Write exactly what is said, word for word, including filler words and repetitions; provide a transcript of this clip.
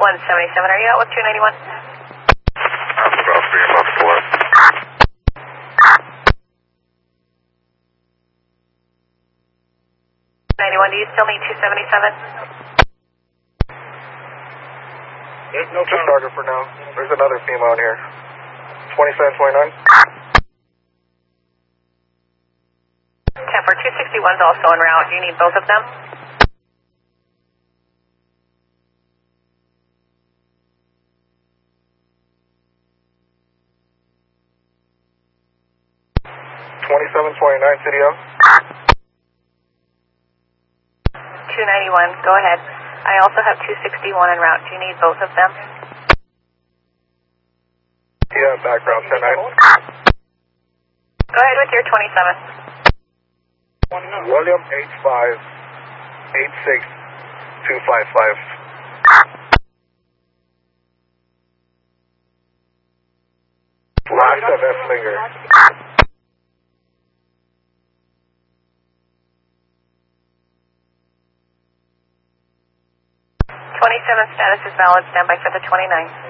one seventy-seven, are you out with two ninety-one? I'm about three about four. ninety-one, do you still need two seventy-seven? There's no starter for now. There's another female in here. twenty-seven twenty-nine. Temper, two sixty-one's also en route. Do you need both of them? twenty-seven twenty-nine, City O. two ninety-one, go ahead. I also have two sixty-one en route. Do you need both of them? Yeah, background ten nine. Go ahead with your twenty-seven. William H five eight six two five five. Last of Esslinger. twenty-seven status is valid. Stand by for the twenty-nine.